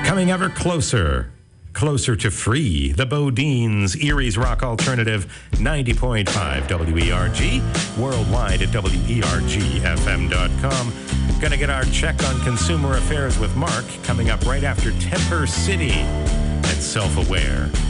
Coming ever closer to free. The Bodines, Erie's Rock Alternative, 90.5 WERG, worldwide at WERGFM.com. Gonna get our check on consumer affairs with Mark coming up right after Temper City and Self-Aware.